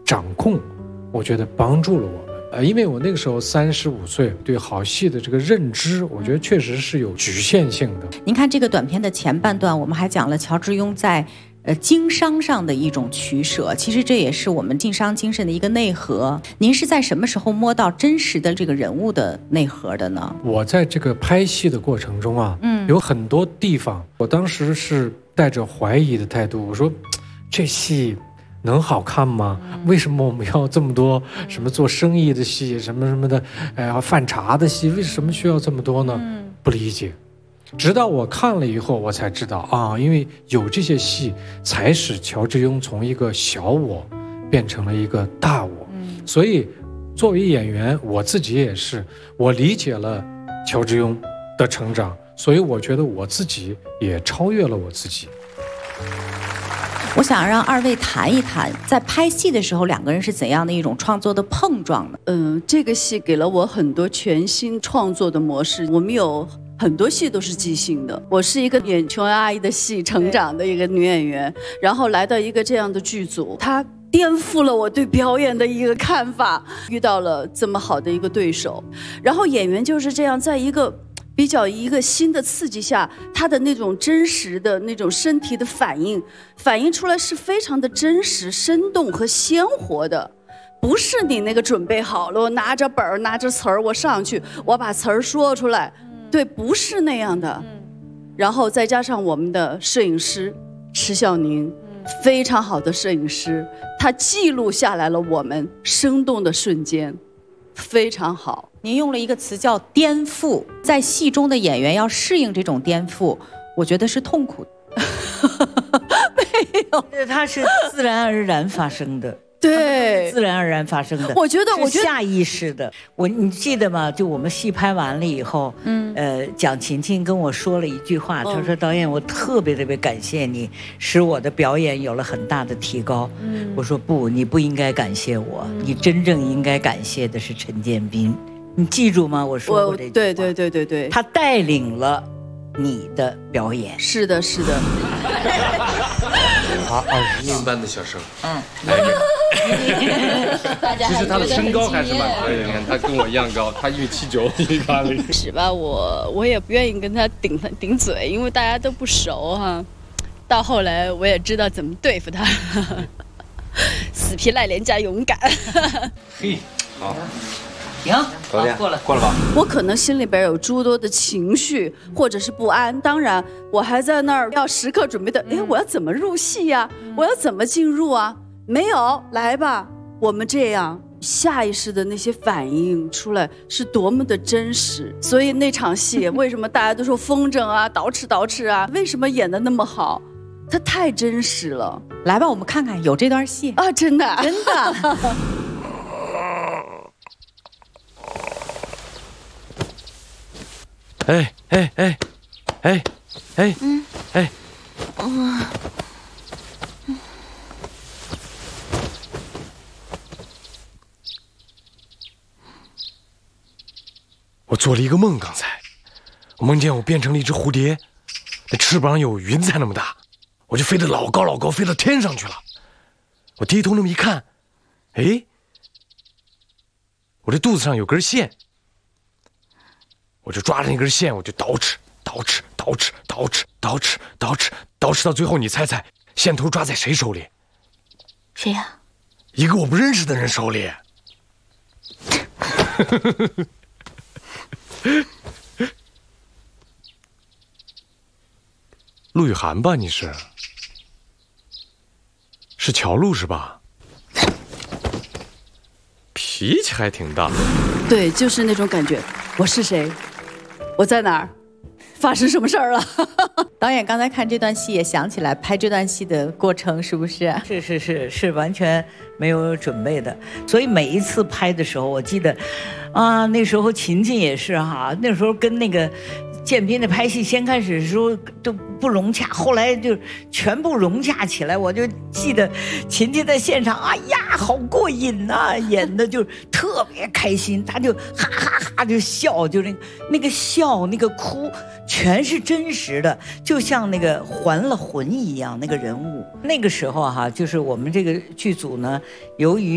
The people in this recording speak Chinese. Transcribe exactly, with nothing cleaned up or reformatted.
掌控，我觉得帮助了我们。呃，因为我那个时候三十五岁，对好戏的这个认知，我觉得确实是有局限性的。 您看这个短片的前半段，我们还讲了乔致庸在呃经商上的一种取舍，其实这也是我们晋商精神的一个内核。您是在什么时候摸到真实的这个人物的内核的呢？ 我在这个拍戏的过程中啊，嗯，有很多地方，我当时是带着怀疑的态度，我说，这戏能好看吗？为什么我们要这么多什么做生意的戏，什么什么的，哎呀，犯茶的戏，为什么需要这么多呢？不理解。直到我看了以后，我才知道啊，因为有这些戏，才使乔致庸从一个小我变成了一个大我。所以，作为演员，我自己也是，我理解了乔致庸的成长，所以我觉得我自己也超越了我自己。 我想让二位谈一谈，在拍戏的时候，两个人是怎样的一种创作的碰撞呢？ 嗯，这个戏给了我很多全新创作的模式。我们有很多戏都是即兴的。我是一个演琼瑶阿姨的戏成长的一个女演员，然后来到一个这样的剧组，她颠覆了我对表演的一个看法。遇到了这么好的一个对手，然后演员就是这样，在一个比较一个新的刺激下，他的那种真实的那种身体的反应，反映出来是非常的真实、生动和鲜活的，不是你那个准备好了，我拿着本儿、拿着词儿，我上去，我把词儿说出来，对，不是那样的。然后再加上我们的摄影师迟孝宁，非常好的摄影师，他记录下来了我们生动的瞬间，非常好。 您用了一个词叫颠覆，在戏中的演员要适应这种颠覆，我觉得是痛苦的。 没有， 它是自然而然发生的。 对， 自然而然发生的。 我觉得，我觉得下意识的。我你记得吗？就我们戏拍完了以后，嗯，呃，蒋勤勤跟我说了一句话，他说：“导演，我特别特别感谢你，使我的表演有了很大的提高。”嗯，我说不，你不应该感谢我，你真正应该感谢的是陈建斌。你记住吗？我说过这句话。 对对对对对， 他带领了你的表演。 是的，是的。 他二十年班的小生，嗯，来一个。其实他的身高还是蛮可以的，你看他跟我一样高，他一米七九，一米八零。 是吧？我我也不愿意跟他顶顶嘴，因为大家都不熟哈。到后来我也知道怎么对付他，死皮赖脸加勇敢。 嘿，好。 行， 过了过了过了吧。 我可能心里边有诸多的情绪或者是不安，当然我还在那儿要时刻准备的，哎，我要怎么入戏呀？我要怎么进入啊？没有，来吧，我们这样下意识的那些反应出来是多么的真实。所以那场戏为什么大家都说风筝啊、捯饬捯饬啊，为什么演得那么好？它太真实了。 来吧，我们看看有这段戏啊，真的真的。 哎哎哎，哎哎嗯哎， 嗯嗯， 我做了一个梦，刚才我梦见我变成了一只蝴蝶，那翅膀有云彩那么大，我就飞得老高老高，飞到天上去了。我低头那么一看，哎，我这肚子上有根线。我就抓着那根线，我就捯饬捯饬捯饬捯饬捯饬捯饬捯饬到最后，你猜猜，线头抓在谁手里？ 谁呀？ 一个我不认识的人手里。陆雨涵吧？你是？是乔路是吧？脾气还挺大。 对，就是那种感觉。我是谁？我在哪儿？发生什么事儿了？ 导演刚才看这段戏也想起来拍这段戏的过程，是不是？ 是是是是完全没有准备的，所以每一次拍的时候，我记得，啊，那时候秦晋也是哈，那时候跟那个建斌的拍戏，先开始的时候都不融洽，后来就全部融洽起来。我就记得秦晋在现场，哎呀，好过瘾呐、啊，演的就特别开心，他就哈哈哈就笑，就那个那个笑那个哭，全是真实的，就像那个还了魂一样，那个人物。那个时候哈、啊，就是我们这个剧组呢，由于